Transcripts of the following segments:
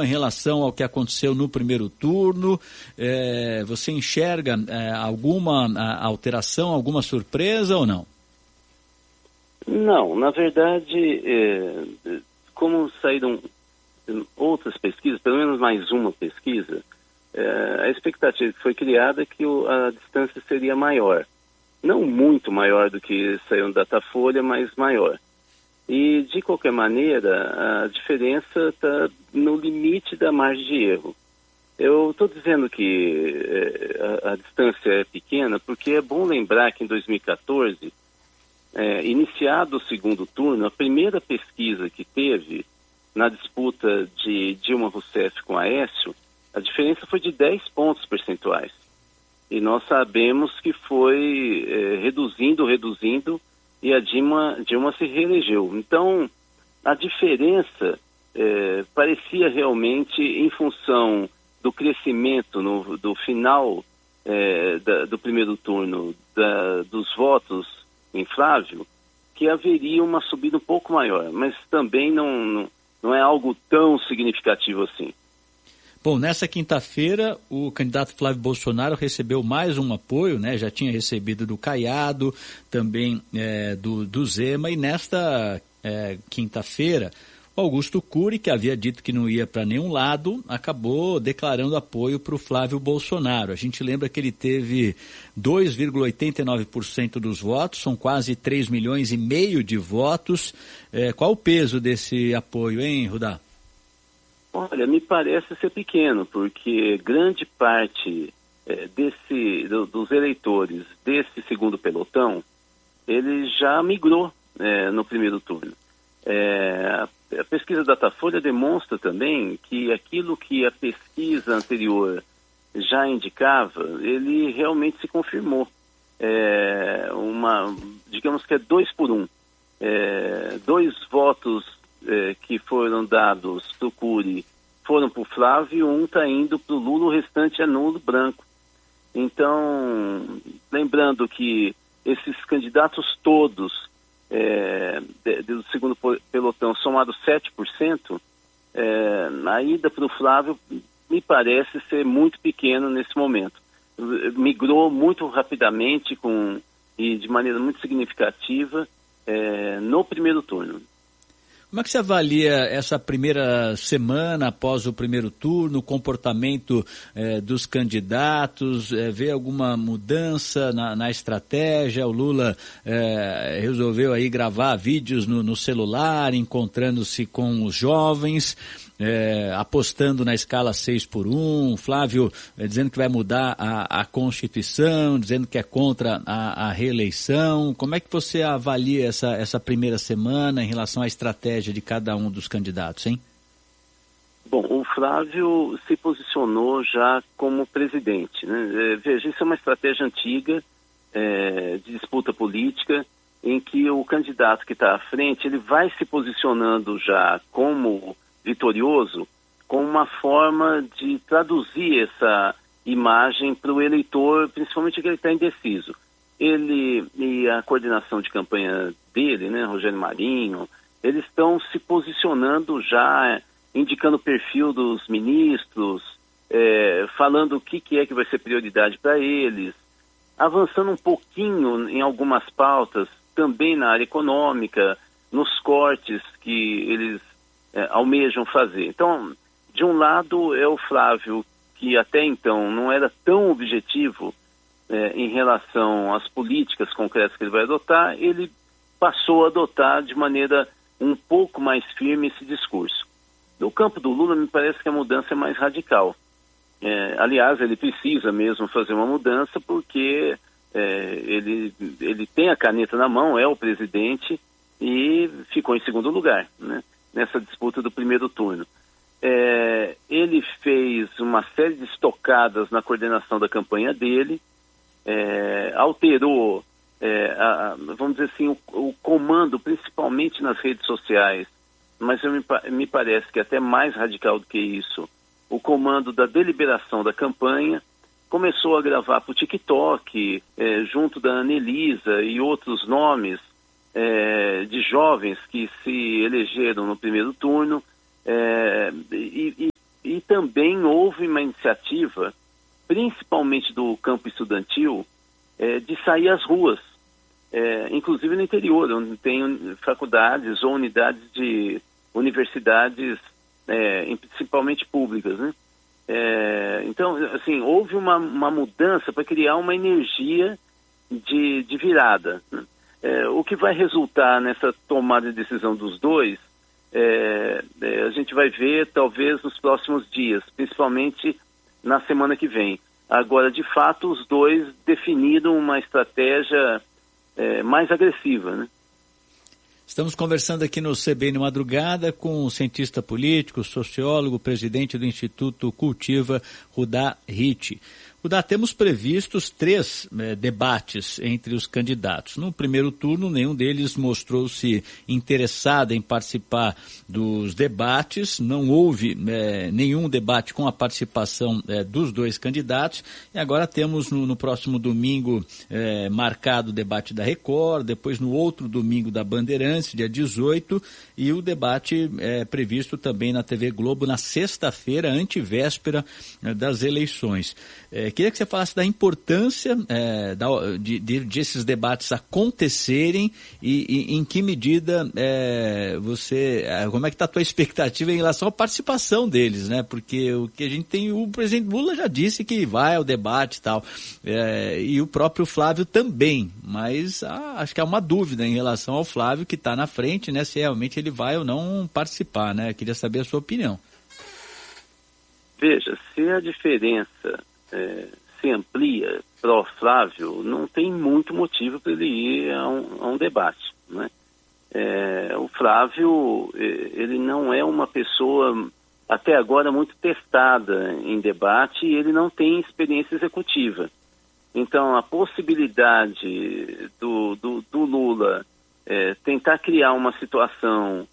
em relação ao que aconteceu no primeiro turno? Você enxerga alguma alteração, alguma surpresa ou não? Não, na verdade, como saíram outras pesquisas, pelo menos mais uma pesquisa, a expectativa que foi criada é que a distância seria maior. Não muito maior do que saiu no Datafolha, mas maior. E, de qualquer maneira, a diferença está no limite da margem de erro. Eu estou dizendo que a distância é pequena porque é bom lembrar que em 2014, iniciado o segundo turno, a primeira pesquisa que teve na disputa de Dilma Rousseff com Aécio, a diferença foi de 10 pontos percentuais. E nós sabemos que foi reduzindo, e a Dilma se reelegeu. Então, a diferença parecia realmente, em função do crescimento do final do primeiro turno dos votos em Flávio, que haveria uma subida um pouco maior, mas também não é algo tão significativo assim. Bom, nessa quinta-feira, o candidato Flávio Bolsonaro recebeu mais um apoio, né? Já tinha recebido do Caiado, também do Zema, e nesta quinta-feira, o Augusto Cury, que havia dito que não ia para nenhum lado, acabou declarando apoio para o Flávio Bolsonaro. A gente lembra que ele teve 2,89% dos votos, são quase 3,5 milhões de votos. Qual o peso desse apoio, hein, Rudá? Olha, me parece ser pequeno, porque grande parte dos eleitores desse segundo pelotão, ele já migrou no primeiro turno. A pesquisa Datafolha demonstra também que aquilo que a pesquisa anterior já indicava, ele realmente se confirmou. Digamos que é 2 por 1. 2 votos que foram dados para o Cury foram para o Flávio e 1 está indo para o Lula, o restante é nulo, branco. Então, lembrando que esses candidatos todos do segundo pelotão, somados 7%, a ida para o Flávio me parece ser muito pequeno nesse momento. Migrou muito rapidamente e de maneira muito significativa no primeiro turno. Como é que você avalia essa primeira semana após o primeiro turno, o comportamento dos candidatos? Vê alguma mudança na estratégia? O Lula resolveu aí gravar vídeos no celular, encontrando-se com os jovens, apostando na escala 6 por 1, Flávio dizendo que vai mudar a Constituição, dizendo que é contra a reeleição. Como é que você avalia essa primeira semana em relação à estratégia de cada um dos candidatos, hein? Bom, o Flávio se posicionou já como presidente, né? Veja, isso é uma estratégia antiga de disputa política, em que o candidato que está à frente, ele vai se posicionando já como vitorioso, com uma forma de traduzir essa imagem para o eleitor, principalmente aquele que está indeciso. Ele e a coordenação de campanha dele, né, Rogério Marinho, eles estão se posicionando já, indicando o perfil dos ministros, falando o que é que vai ser prioridade para eles, avançando um pouquinho em algumas pautas, também na área econômica, nos cortes que eles almejam fazer. Então, de um lado é o Flávio, que até então não era tão objetivo em relação às políticas concretas que ele vai adotar, ele passou a adotar de maneira um pouco mais firme esse discurso. No campo do Lula, me parece que a mudança é mais radical. Aliás, ele precisa mesmo fazer uma mudança porque ele tem a caneta na mão, é o presidente e ficou em segundo lugar, né, nessa disputa do primeiro turno. Ele fez uma série de estocadas na coordenação da campanha dele, alterou, vamos dizer assim, o comando, principalmente nas redes sociais, mas me parece que até mais radical do que isso, o comando da deliberação da campanha, começou a gravar para o TikTok, junto da Anelisa e outros nomes de jovens que se elegeram no primeiro turno, e também houve uma iniciativa, principalmente do campo estudantil, de sair às ruas, inclusive no interior, onde tem faculdades ou unidades de universidades, principalmente públicas, né? Então, assim, houve uma mudança para criar uma energia de virada, né? O que vai resultar nessa tomada de decisão dos dois, a gente vai ver talvez nos próximos dias, principalmente na semana que vem. Agora, de fato, os dois definiram uma estratégia mais agressiva, né? Estamos conversando aqui no CBN Madrugada com o cientista político, sociólogo, presidente do Instituto Cultiva, Rudá Ritt. Rudá, temos previstos 3 debates entre os candidatos. No primeiro turno, nenhum deles mostrou-se interessado em participar dos debates. Não houve nenhum debate com a participação dos 2 candidatos. E agora temos no próximo domingo marcado o debate da Record, depois no outro domingo da Bandeirantes, dia 18, e o debate previsto também na TV Globo na sexta-feira, antevéspera das eleições. Queria que você falasse da importância de esses debates acontecerem e em que medida como é que está a tua expectativa em relação à participação deles, né? Porque o que a gente tem, o presidente Lula já disse que vai ao debate e tal, e o próprio Flávio também, mas acho que há uma dúvida em relação ao Flávio que está na frente, né? Se realmente ele vai ou não participar, né? Queria saber a sua opinião. Veja, se a diferença se amplia para o Flávio, não tem muito motivo para ele ir a um debate, né? O Flávio, ele não é uma pessoa, até agora, muito testada em debate, e ele não tem experiência executiva. Então, a possibilidade do Lula tentar criar uma situação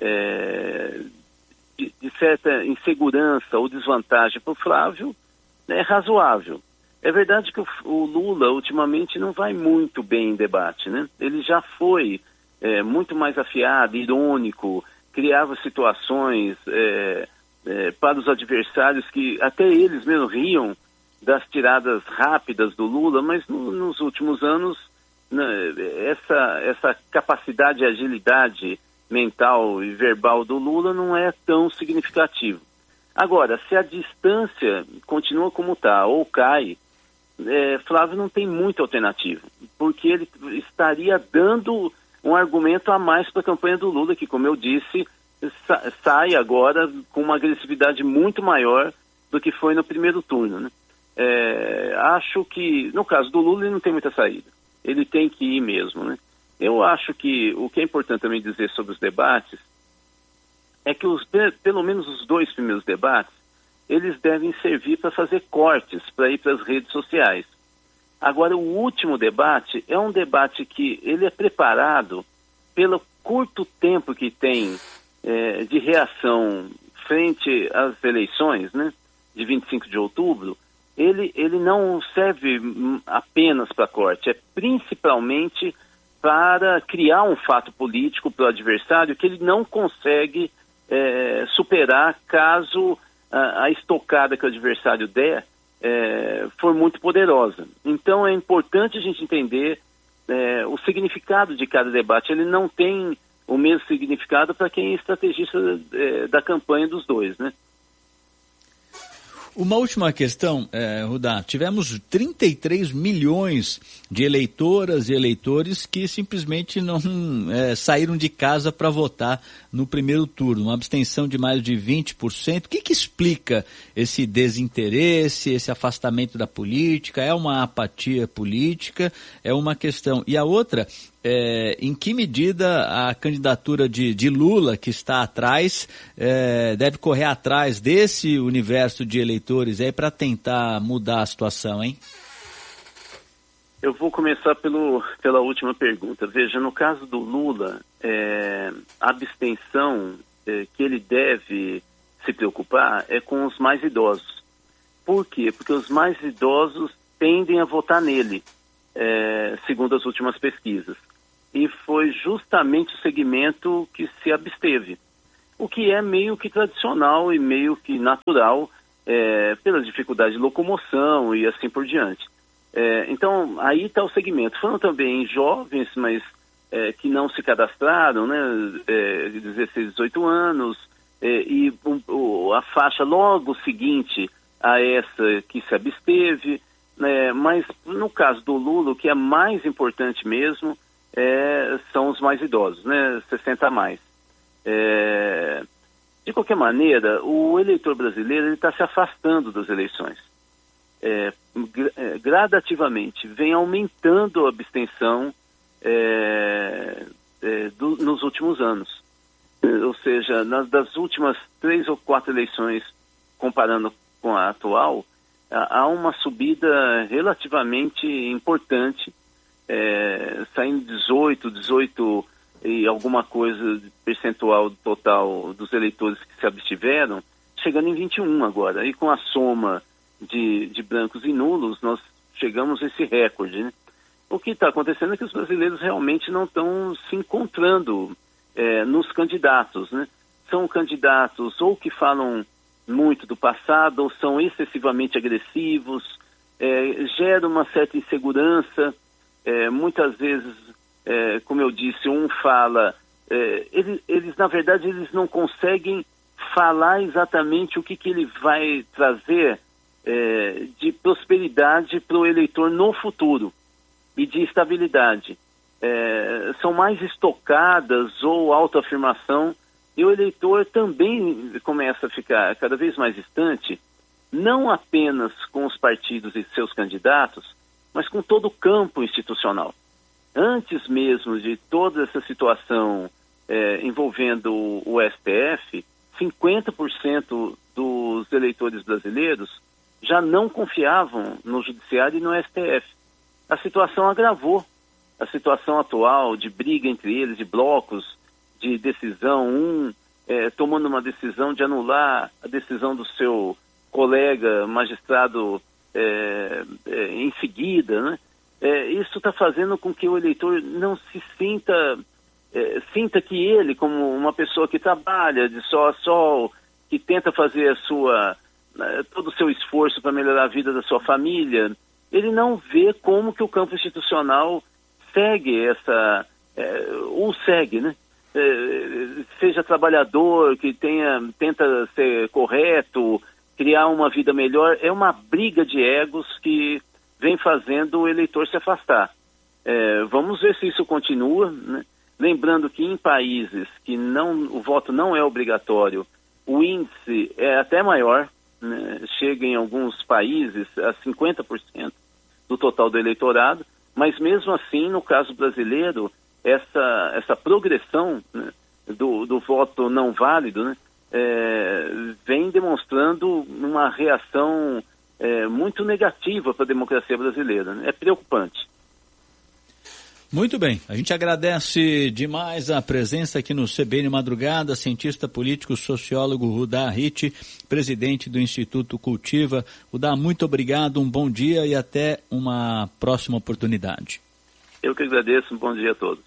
de certa insegurança ou desvantagem para o Flávio é razoável. É verdade que o Lula, ultimamente, não vai muito bem em debate, né? Ele já foi muito mais afiado, irônico, criava situações para os adversários que até eles mesmo riam das tiradas rápidas do Lula, mas nos últimos anos, essa capacidade e agilidade mental e verbal do Lula não é tão significativo. Agora, se a distância continua como está ou cai, Flávio não tem muita alternativa, porque ele estaria dando um argumento a mais para a campanha do Lula, que, como eu disse, sai agora com uma agressividade muito maior do que foi no primeiro turno, né? Acho que, no caso do Lula, ele não tem muita saída. Ele tem que ir mesmo, né? Eu acho que o que é importante também dizer sobre os debates é que pelo menos os 2 primeiros debates, eles devem servir para fazer cortes, para ir para as redes sociais. Agora, o último debate é um debate que ele é preparado pelo curto tempo que tem de reação frente às eleições, né, de 25 de outubro. Ele não serve apenas para corte, é principalmente para criar um fato político para o adversário que ele não consegue superar caso a estocada que o adversário der for muito poderosa. Então é importante a gente entender o significado de cada debate. Ele não tem o mesmo significado para quem é estrategista da campanha dos dois, né? Uma última questão, Rudá. Tivemos 33 milhões de eleitoras e eleitores que simplesmente não saíram de casa para votar no primeiro turno, uma abstenção de mais de 20%. O que explica esse desinteresse, esse afastamento da política? É uma apatia política? É uma questão. E a outra, em que medida a candidatura de Lula, que está atrás, deve correr atrás desse universo de eleitores aí para tentar mudar a situação, hein? Eu vou começar pela última pergunta. Veja, no caso do Lula, a abstenção que ele deve se preocupar é com os mais idosos. Por quê? Porque os mais idosos tendem a votar nele, segundo as últimas pesquisas. E foi justamente o segmento que se absteve. o que é meio que tradicional e meio que natural pela dificuldade de locomoção e assim por diante. Então, aí está o segmento. Foram também jovens, mas que não se cadastraram, né, 16, 18 anos, e a faixa logo seguinte a essa que se absteve, mas no caso do Lula, o que é mais importante mesmo são os mais idosos, né, 60 a mais. De qualquer maneira, o eleitor brasileiro está se afastando das eleições. Gradativamente, vem aumentando a abstenção nos últimos anos. Ou seja, das últimas 3 ou 4 eleições, comparando com a atual, há uma subida relativamente importante, saindo 18 e alguma coisa percentual total dos eleitores que se abstiveram, chegando em 21 agora. E com a soma de brancos e nulos, nós chegamos a esse recorde, né? O que está acontecendo é que os brasileiros realmente não estão se encontrando nos candidatos, né? São candidatos ou que falam muito do passado, ou são excessivamente agressivos, gera uma certa insegurança, muitas vezes, como eu disse, um fala, eles na verdade eles não conseguem falar exatamente o que ele vai trazer de prosperidade para o eleitor no futuro e de estabilidade. São mais estocadas ou autoafirmação, e o eleitor também começa a ficar cada vez mais distante, não apenas com os partidos e seus candidatos, mas com todo o campo institucional. Antes mesmo de toda essa situação envolvendo o STF, 50% dos eleitores brasileiros já não confiavam no Judiciário e no STF. A situação agravou. A situação atual de briga entre eles, de blocos, de decisão, tomando uma decisão de anular a decisão do seu colega magistrado em seguida, né? Isso está fazendo com que o eleitor não se sinta que ele, como uma pessoa que trabalha de sol a sol, que tenta fazer todo o seu esforço para melhorar a vida da sua família, ele não vê como que o campo institucional segue segue, né? Seja trabalhador, que tenta ser correto, criar uma vida melhor, é uma briga de egos que vem fazendo o eleitor se afastar. Vamos ver se isso continua, né? Lembrando que em países que o voto não é obrigatório, o índice é até maior, né? Chega em alguns países a 50% do total do eleitorado, mas mesmo assim, no caso brasileiro, essa progressão, né, do voto não válido, né, vem demonstrando uma reação muito negativa para a democracia brasileira, né? É preocupante. Muito bem, a gente agradece demais a presença aqui no CBN Madrugada, cientista político, sociólogo Rudá Ritt, presidente do Instituto Cultiva. Rudá, muito obrigado, um bom dia e até uma próxima oportunidade. Eu que agradeço, um bom dia a todos.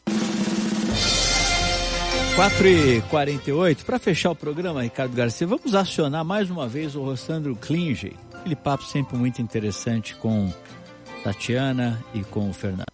4h48, para fechar o programa, Ricardo Garcia, vamos acionar mais uma vez o Rossandro Klinger, aquele papo sempre muito interessante com Tatiana e com o Fernando.